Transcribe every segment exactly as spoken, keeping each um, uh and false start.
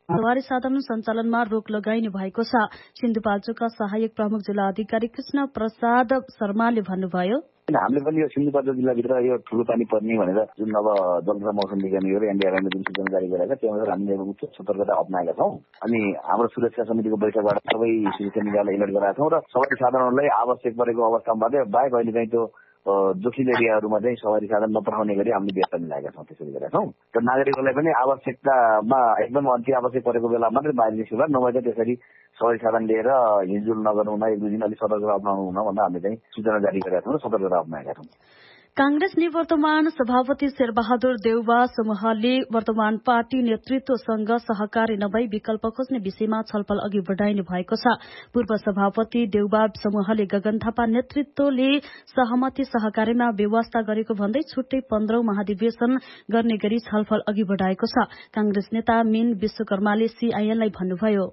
सवारी साधन सञ्चालनमा रोक लगाइने भएको छ। सिन्धुपाल्चोकका सहायक प्रमुख जिल्ला अधिकारी कृष्ण प्रसाद शर्माले भन्नुभयो, हामीले पनि यो सिन्धुपाल्चोक जिल्लाभित्र यो ठुलो पानी पर्ने भनेर जुन अब जल तथा मौसम विज्ञान एनडीआरएफले जुन सूचना जारी गरेका त्यहाँबाट हामीले उच्च सतर्कता अप्नाएका छौँ अनि हाम्रो सुरक्षा समितिको बैठकबाट सबै सुरक्षा निकायलाई अलर्ट गराएका छौँ र सवारी साधनहरूलाई आवश्यक परेको अवस्थामा बाहेक अहिले चाहिँ त्यो जोखिम एरियाहरूमा चाहिँ सवारी साधन नपठाउने गरी हामीले व्यवस्था मिलाएका छौँ। त्यसरी गरेका छौँ र नागरिकहरूलाई पनि आवश्यकतामा एकदम अति आवश्यक परेको बेला मात्रै बाहिर निस्किँदा नभए त्यसरी सवारी साधन लिएर हिँडडुल नगर्नु हुन एक दुई दिन अलिक सतर्कता अप्नाउनु हुन भन्दा हामीले चाहिँ सूचना जारी गरेका छौँ र सतर्कता अप्नाएका छौँ। कांग्रेस निवर्तमान सभापति शेरबहादुर देउवा समूहले वर्तमान पार्टी नेतृत्वसँग सहकारी नभई विकल्प खोज्ने विषयमा छलफल अघि बढ़ाइने भएको छ। पूर्व सभापति देउवा समूहले गगन थापा नेतृत्वले सहमति सहकारीमा व्यवस्था गरेको भन्दै छुट्टै पन्ध्रौं महाधिवेशन गर्ने गरी छलफल अघि बढ़ाएको छ। कांग्रेस नेता मीन विश्वकर्माले सीआईएनलाई भन्नुभयो,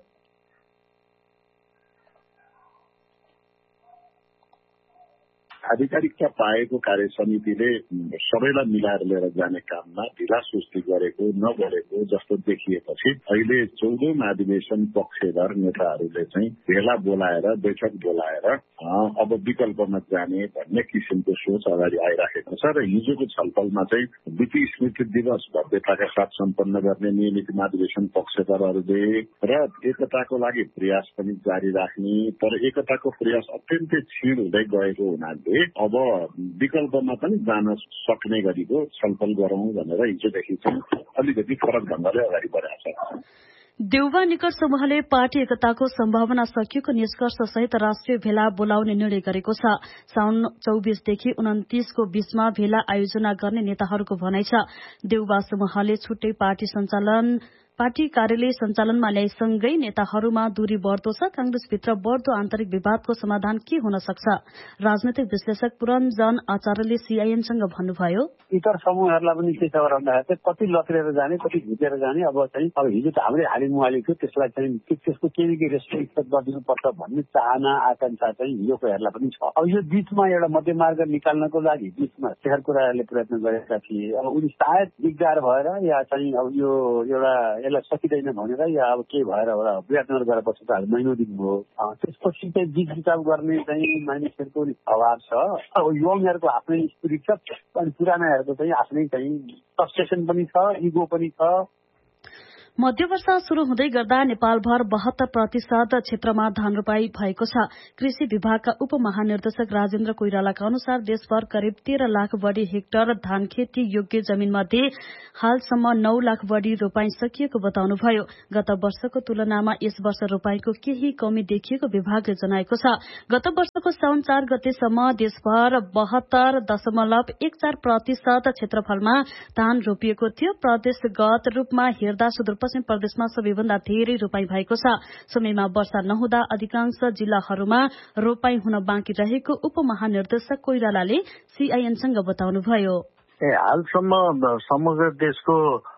आधिकारिकता पाएको कार्य समितिले सबैलाई मिलाएर लिएर जाने काममा ढिला सुस्ती गरेको नगरेको जस्तो देखिएपछि अहिले चौधौं महाधिवेशन पक्षधर नेताहरूले चाहिँ भेला बोलाएर बैठक बोलाएर अब विकल्पमा जाने भन्ने किसिमको सोच अगाडि आइराखेको छ र हिजोको छलफलमा चाहिँ बीपी स्मृति दिवस भव्यताका साथ सम्पन्न गर्ने नियमित महाधिवेशन पक्षधरहरूले र एकताको लागि प्रयास पनि जारी राख्ने तर एकताको प्रयास अत्यन्तै क्षीण हुँदै गएको हुनाले अब विकल्पमा पनि जान सक्ने गरीको छलफल गरौं भनेर हिजोदेखि चाहिँ अलिकति फरक ढंगले अगाडि बढाएको छ। देउवा निकट समूहले पार्टी एकताको सम्भावना सकिएको निष्कर्ष सहित राष्ट्रिय भेला बोलाउने निर्णय गरेको छ। साउन चौबीसदेखि उन्तिसको बीचमा भेला आयोजना गर्ने नेताहरूको भनाइ छ। देउवा समूहले छुट्टै पार्टी सञ्चालन पार्टी कार्यालय सञ्चालनमा ल्याइसँगै नेताहरूमा दूरी बढ़दो छ। कांग्रेसभित्र बढ़दो आन्तरिक विवादको समाधान के हुन सक्छ? राजनैतिक विश्लेषक पुरञ्जन आचार्यले सीआईएनसँग भन्नुभयो, इतर समूहहरूलाई पनि के छ भन्दाखेरि कति लत्रेर जाने कति झुकेर जाने अब चाहिँ अब हिजो त हाम्रै हाली मुहाली थियो त्यसलाई चाहिँ त्यसको केही केही रेस्ट्रिक्ट गरिदिनुपर्छ भन्ने चाहना आकांक्षा चाहिँ हिजोकोहरूलाई पनि छ। अब यो बीचमा एउटा मध्यमार्ग निकाल्नको लागि बीचमा शेखर कोइरालाले प्रयत्न गरेका थिए। अब उनी सायद दिगदार भएर या चाहिँ अब यो एउटा यसलाई सकिँदैन भनेर या अब के भएर होला विराटनगर गएर पछि त महिनौ दिन भयो। त्यसपछि चाहिँ बिच बिचाप गर्ने चाहिँ मानिसहरूको अभाव छ। अब युवाहरूको आफ्नै स्पिरिट छ अनि पुरानाहरूको चाहिँ आफ्नै चाहिँ फ्रस्ट्रेसन पनि छ, इगो पनि छ। मध्य वर्षा शुरू हुँदै गर्दा नेपालभर बहत्तर प्रतिशत क्षेत्रमा धान रोपाई भएको छ। कृषि विभागका उप महानिर्देशक राजेन्द्र कोइरालाका अनुसार देशभर करिब तेह्र लाख बढ़ी हेक्टर धान खेती योग्य जमीन मध्ये हालसम्म नौ लाख बढ़ी रोपाई सकिएको बताउनुभयो। गत वर्षको तुलनामा यस वर्ष रोपाईको केही कमी देखिएको विभागले जनाएको छ। गत वर्षको साउन चार गतेसम्म देशभर बहत्तर दशमलव एक चार प्रतिशत क्षेत्रफलमा धान रोपिएको थियो। प्रदेशगत रूपमा हेर्दा सुदूरपश्चिम प्रदेशमा सबैभन्दा धेरै रोपाई भएको छ। समयमा वर्षा नहुँदा अधिकांश जिल्लाहरूमा रोपाई हुन बाँकी रहेको उप महानिर्देशक कोइरालाले सीआईएनसँग बताउनुभयो। हालसम्म समग्र देशको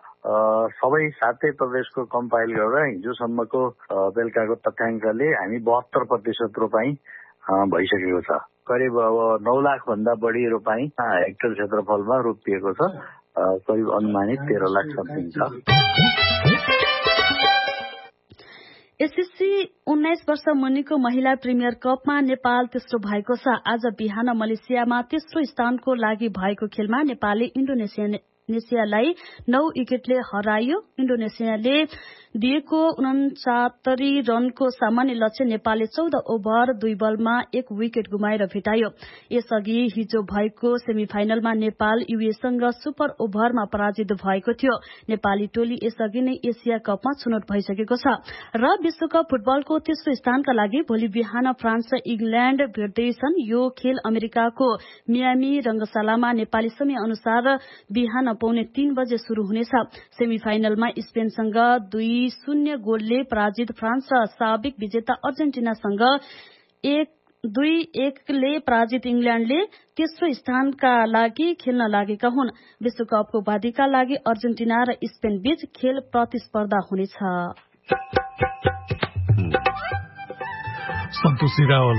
सबै सातै प्रदेशको कम्पाइल गरेर हिजोसम्मको बेलुकाको तथ्याङ्कले हामी बहत्तर प्रतिशत रोपाई भइसकेको छ। करिब अब नौ लाख भन्दा बढ़ी रोपाई हेक्टर क्षेत्रफलमा रोपिएको छ। करिब अनुमानित तेह्र लाख समथिङ छ। एसएससी उन्नाइस वर्ष मुनिको महिला प्रिमियर कपमा नेपाल तेस्रो भएको छ। आज बिहान मलेसियामा तेस्रो स्थानको लागि भएको खेलमा नेपालले इन्डोनेसियालाई नौ विकेटले हरायो। इन्डोनेसियाले दिएको उनचात्तरी रनको सामान्य लक्ष्य नेपालले चौध ओभर दुई बलमा एक विकेट गुमाएर भेटायो। यसअघि हिजो भएको सेमिफाइनलमा नेपाल युएसँग सुपर ओभरमा पराजित भएको थियो। नेपाली टोली यसअघि नै एसिया कपमा छनौट भइसकेको छ र विश्वकप फुटबलको तेस्रो स्थानका लागि भोलि बिहान फ्रान्स र इंग्ल्याण्ड भेट्दैछन्। यो खेल अमेरिकाको मियामी रंगशालामा नेपाली समय अनुसार बिहान पौने तीन बजे शुरू हुनेछ। सेमिफाइनलमा स्पेनसँग दुई शून्य गोलले पराजित फ्रान्स र साबिक विजेता अर्जेन्टिनासँग एक दुई एकले पराजित इंग्ल्याण्डले तेस्रो स्थानका लागि खेल्न लागेका हुन्। विश्वकपको उपाधिका लागि अर्जेन्टिना र स्पेन बीच खेल प्रतिस्पर्धा हुनेछ। सन्तोषी रावल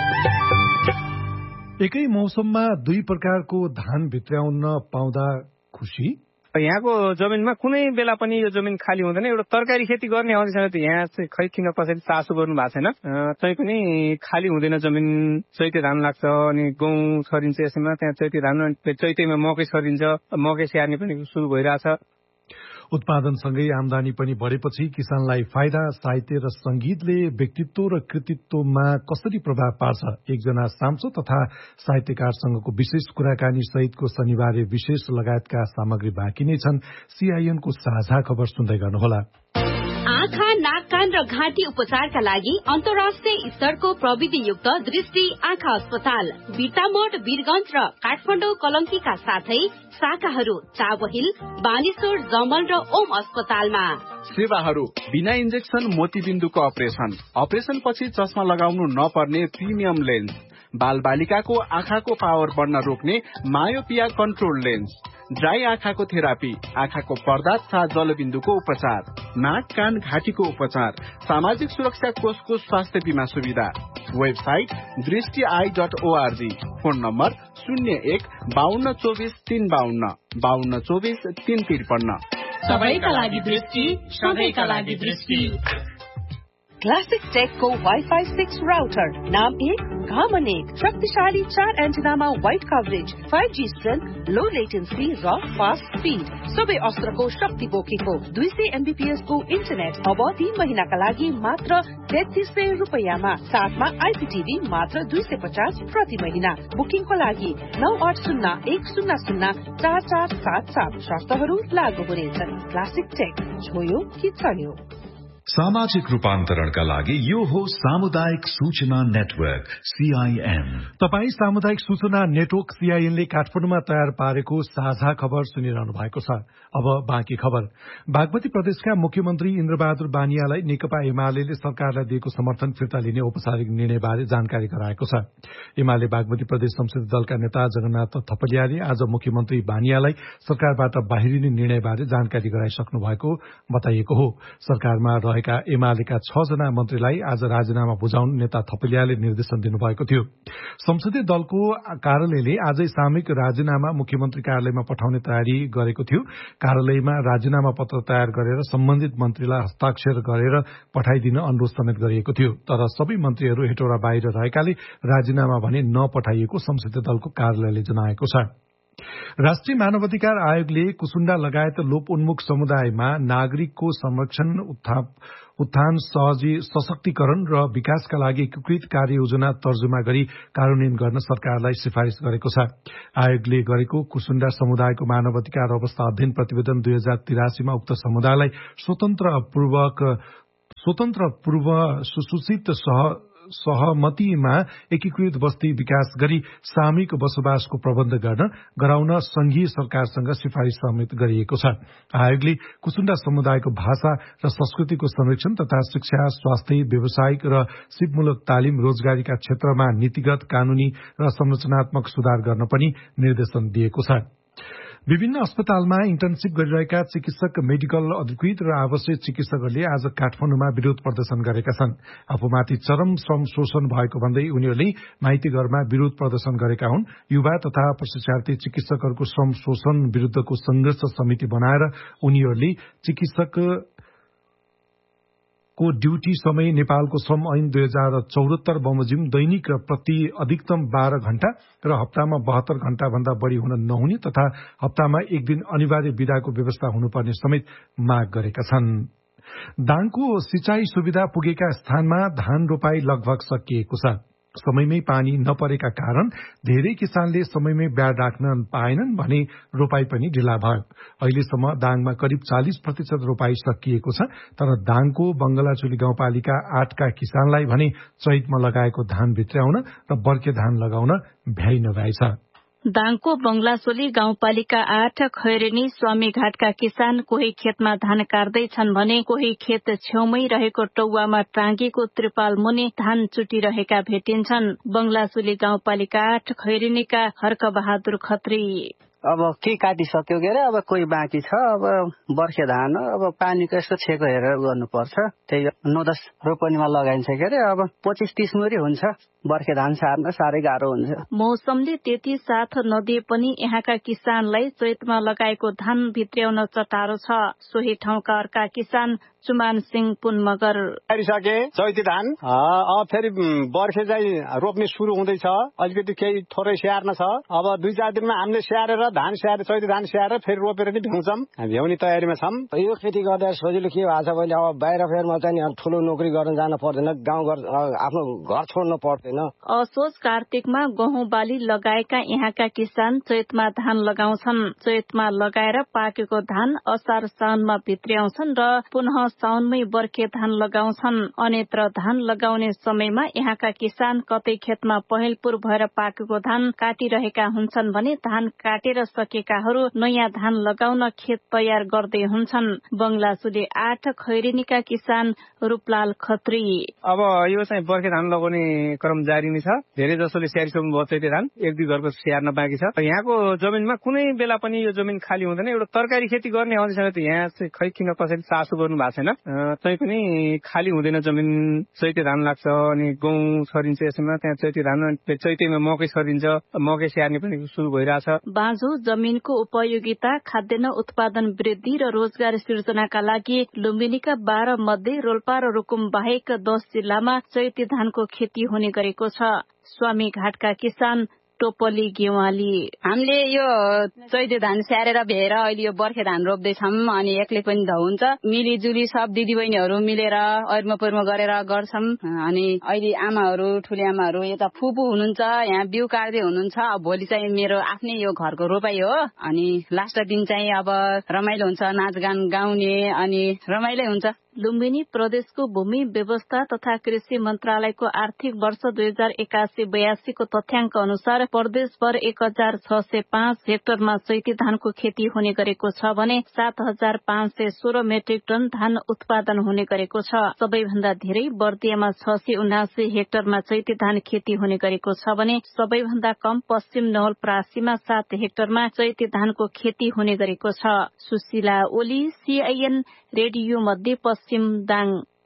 एकै मौसममा दुई प्रकारको धान भित्र्याउन पाउँदा खुशी यहाँको जमिनमा कुनै बेला पनि यो जमिन खाली हुँदैन। एउटा तरकारी खेती गर्ने अवस्थामा त यहाँ चाहिँ खै किन कसैले चासो गर्नु भएको छैन। चाहिँ पनि खाली हुँदैन जमिन। चैते धान लाग्छ अनि गहुँ छरिन्छ, यसैमा त्यहाँ चैते धान, चैतेमा मकै छरिन्छ, मकै स्याहार्ने पनि सुरु भइरहेछ। उत्पादनसँगै आमदानी पनि बढेपछि किसानलाई फाइदा। साहित्य र संगीतले व्यक्तित्व र कृतित्वमा कसरी प्रभाव पार्छ? एकजना सांसद तथा साहित्यकारसँगको विशेष कुराकानी सहितको शनिबार विशेष लगायतका सामग्री बाँकी नै छन्। सीआईएनको साझा खबर सुन्दै गर्नुहोला। आँखा, नाक, कान र घाँटी उपचारका लागि अन्तर्राष्ट्रिय स्तरको प्रविधियुक्त दृष्टि आँखा अस्पताल बिर्तामोड, वीरगंज र काठमाडौँ कलंकीका साथै शाखाहरू चाबहिल, बानेश्वर, जमल र ओम अस्पतालमा। सेवाहरू बिना इन्जेक्सन मोतीबिन्दुको अपरेसन, अपरेसन पछि चस्मा लगाउनु नपर्ने प्रिमियम लेन्स, बाल बालिकाको आँखाको पावर बढ्न रोक्ने मायोपिया कन्ट्रोल लेन्स, ड्राई आँखाको थेरापी, आँखाको पर्दा तथा जलबिन्दुको उपचार, नाक, कान, घाँटीको उपचार, सामाजिक सुरक्षा कोषको स्वास्थ्य बीमा सुविधा। वेबसाइट दृष्टि I dot ORG. Phone number शून्य एक बाहन्न चौबिस तीन बाहन्न बाहन्न चौबिस तीन त्रिपन्न। सबैका लागि दृष्टि, सधैँका लागि दृष्टि। क्लासिक टेकको वाइफाई सिक्स राउटर, नाम एक, काम अनेक, शक्तिशाली चार एन्टिनामा wide coverage, five G strength, लो लेटेन्सी र फास्ट स्पीड, सबै अस्त्रको शक्ति बोकेको, दुई सय एमबीपीएस को इन्टरनेट अब तीन महिनाका लागि मात्र तेत्तीस सय रुपियाँमा, साथमा आइपीटीभी मात्र दुई सय पचास प्रति महिना। बुकिङको लागि नौ आठ शून्य एक शून्य शून्य चार चार सात सात। शर्तहरू लागू हुनेछन्। क्लासिक टेक, छोयो कि चल्यो। सामाजिक रूपान्तरणका लागि यो हो सामुदायिक सूचना नेटवर्क सीआईएन। तपाई सामुदायिक सूचना नेटवर्क सीआईएन ले काठमाडौँमा तयार पारेको साझा खबर सुनिरहनु भएको छ। अब बाँकी खबर। बागमती प्रदेशका मुख्यमन्त्री इन्द्रबहादुर बानियालाई नेकपा एमाले सरकारलाई दिएको समर्थन फिर्ता लिने औपचारिक निर्णयबारे जानकारी गराएको छ। एमाले बागमती प्रदेश संसदीय दलका नेता जगन्नाथ थपलियाले आज मुख्यमन्त्री बानियालाई सरकारबाट बाहिरिने निर्णयबारे जानकारी गराइसक्नु भएको बताइएको हो। सरकारमा रहेका एमालेका छ जना मन्त्रीलाई आज राजीनामा बुझाउन नेता थपलियाले निर्देशन दिनुभएको थियो। संसदीय दलको कार्यालयले आजै सामूहिक राजीनामा मुख्यमन्त्री कार्यालयमा पठाउने तयारी गरेको थियो। कार्यालयमा राजीनामा पत्र तयार गरेर सम्बन्धित मन्त्रीलाई हस्ताक्षर गरेर पठाइदिन अनुरोध समेत गरिएको थियो। तर सबै मन्त्रीहरू हेटौडा बाहिर रहेकाले राजीनामा भने नपठाइएको संसदीय दलको कार्यालयले जनाएको छ। राष्ट्रिय मानवाधिकार आयोगले कुसुण्डा लगायत लोप उन्मुख समुदायमा नागरिकको संरक्षण, उत्थान, सहजी सशक्तिकरण र विकासका लागि एकीकृत कार्ययोजना तर्जुमा गरी कार्यान्वयन गर्न सरकारलाई सिफारिश गरेको छ। आयोगले गरेको कुसुण्डा समुदायको मानवाधिकार अवस्था अध्ययन प्रतिवेदन दुई हजार तिरासीमा उक्त समुदायलाई स्वतन्त्र पूर्वक स्वतन्त्र पूर्व सुसूचित सह सहमतिमा एकीकृत बस्ती विकास गरी सामूहिक बसोबासको प्रबन्ध गर्न गराउन संघीय सरकारसँग सिफारिश समेत गरिएको छ। आयोगले कुसुण्डा समुदायको भाषा र संस्कृतिको संरक्षण तथा शिक्षा, स्वास्थ्य, व्यावसायिक र सिपमूलक तालिम, रोजगारीका क्षेत्रमा नीतिगत, कानूनी र संरचनात्मक सुधार गर्न पनि निर्देशन दिएको छ। विभिन्न अस्पतालमा इन्टर्नशिप गरिरहेका चिकित्सक, मेडिकल अधिकृत र आवश्यक चिकित्सकहरूले आज काठमाडौँमा विरोध प्रदर्शन गरेका छन्। आफूमाथि चरम श्रम शोषण भएको भन्दै उनीहरूले माइतीघरमा विरोध प्रदर्शन गरेका हुन्। युवा तथा प्रशिक्षार्थी चिकित्सकहरूको श्रम शोषण विरूद्धको संघर्ष समिति बनाएर उनीहरूले चिकित्सक को ड्यूटी समय नेपालको श्रम ऐन दुई हजार चौहत्तर बमोजिम दैनिक प्रति अधिकतम बाह्र घण्टा र हप्तामा बहत्तर घण्टा भन्दा बढ़ी हुन नहुने तथा हप्तामा एक दिन अनिवार्य विदाको व्यवस्था हुनुपर्ने समेत माग गरेका छन्। दाङको सिंचाई सुविधा पुगेका स्थानमा धान रोपाई लगभग सकिएको छ। समयमै पानी नपरेका कारण धेरै किसानले समयमै ब्याड राख्न पाएनन् भने रोपाई पनि ढिला भयो। अहिलेसम्म दाङमा करिब चालीस प्रतिशत रोपाई सकिएको छ। तर दाङको बंगलाचुली गाउँपालिका आठका किसानलाई भने चैतमा लगाएको धान भित्र्याउन र बर्खे धान लगाउन भ्याइ नभएछ। दाङको बंगलाचोली गाउँपालिका आठ खैरेनी स्वामी घाटका किसान कोही खेतमा धान काट्दैछन् भने कोही खेत छेउमै रहेको टौवामा टाँगेको त्रिपाल मुनि धान चुटिरहेका भेटिन्छन्। बंगलाचोली गाउँपालिका आठ खैरेनीका हर्क बहादुर खत्री अब केही काटिसक्यो के अरे अब कोही बाँकी छ। अब बर्खे धान अब पानीको यसो छेको हेरेर गर्नुपर्छ। त्यही नौ दस रोपनीमा लगाइन्छ के अरे अब पच्चिस तीस मुरी हुन्छ। बर्खे धान सार्न साह्रै गाह्रो हुन्छ। मौसमले त्यति साथ नदिए पनि यहाँका किसानलाई चैतमा लगाएको धान भित्र्याउन चटारो छ। सोही ठाउँका अर्का किसान चुमान सिंह पुन मगर सके चैती धान अब फेरि बर्खे चाहिँ रोप्ने सुरु हुँदैछ। अलिकति केही थोरै स्याहार्न छ। अब दुई चार दिनमा हामीले स्याहारेर धान स्याहारेर चैती धान स्याहारेर फेरि रोपेर नि भ्याउँछौँ। भ्याउने तयारीमा छौँ। यो खेती गर्दा सजिलो के भएको छ भने अब बाहिर फेरमा चाहिँ ठुलो नोकरी गर्न जान पर्दैन। गाउँघर आफ्नो घर छोड्न पर्दैन। असोज कार्तिकमा गहुँ बाली लगाएका यहाँका किसान चैतमा धान लगाउँछन्। चैतमा लगाएर पाकेको धान असार साउनमा भित्र्याउँछन् र पुनः साउनमै बर्खे धान लगाउँछन्। अन्यत्र धान लगाउने समयमा यहाँका किसान कतै खेतमा पहेलपुर भएर पाकेको धान काटिरहेका हुन्छन् भने धान काटेर सकेकाहरू नयाँ धान लगाउन खेत तयार गर्दै हुन्छन्। बंगलासुले आठ खैरेनीका किसान रूपलाल खत्री अब यो चाहिँ बर्खे धान लगाउने क्रम जारी नै छ। धेरै जसोले स्याहारिसक्नु भयो चैते धान। एक दुई घरको स्याहार्न बाँकी छ। यहाँको जमिनमा कुनै बेला पनि यो जमिन खाली हुँदैन। एउटा तरकारी खेती गर्ने अवस्थामा त यहाँ चाहिँ खै किन कसैले चासो गर्नु भएको छैन। तै पनि खाली हुँदैन जमिन। चैते धान लाग्छ अनि गहुँ छरिन्छ। यसमा त्यहाँ चैते धान चैतेमा मकै छरिन्छ। मकै स्याहार्ने पनि सुरु भइरहेछ। बाँझो जमिनको उपयोगिता, खाद्यान्न उत्पादन वृद्धि र रोजगार सिर्जनाका लागि लुम्बिनीका बाह्र मध्ये रोल्पा र रुकुम बाहेक दस जिल्लामा चैते धानको खेती हुने गरेको छ। स्वामी घाटका किसान टोपली गेवाली हामीले यो चैते धान स्याहारेर भ्याएर अहिले यो बर्खे धान रोप्दैछौँ। अनि एक्लै पनि ध हुन्छ। मिलिजुली सब दिदीबहिनीहरू मिलेर ऐर्म पैर्म गरेर गर्छौँ। अनि अहिले आमाहरू ठुली आमाहरू यता फुपू हुनुहुन्छ। यहाँ बिउ काट्दै हुनुहुन्छ। अब भोलि चाहिँ मेरो आफ्नै यो घरको रोपाई हो। अनि लास्ट दिन चाहिँ अब रमाइलो हुन्छ। नाचगान गाउने अनि रमाइलो हुन्छ। लुम्बिनी प्रदेशको भूमि व्यवस्था तथा कृषि मन्त्रालयको आर्थिक वर्ष दुई हजार एकासी बयासीको तथ्याङ्क अनुसार प्रदेशभर एक हजार छ सय पाँच हेक्टरमा चैती धानको खेती हुने गरेको छ भने सात हजार पाँच सय सोह्र मेट्रिक टन धान उत्पादन हुने गरेको छ। सबैभन्दा धेरै बर्दियामा छ सय उनासी हेक्टरमा चैती धान खेती हुने गरेको छ भने सबैभन्दा कम पश्चिम नवलपरासीमा सात हेक्टरमा चैती धानको खेती हुने गरेको छ। सुशीला ओली, सीआईएन रेडियो मध्य पश्चिम दाङ।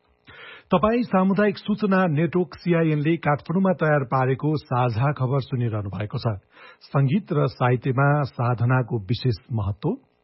तपाई सामुदायिक सूचना नेटवर्क सीआईएनले काठमाडौँमा तयार पारेको साझा खबर सुनिरहनु भएको छ। संगीत र साहित्यमा साधनाको विशेष महत्व,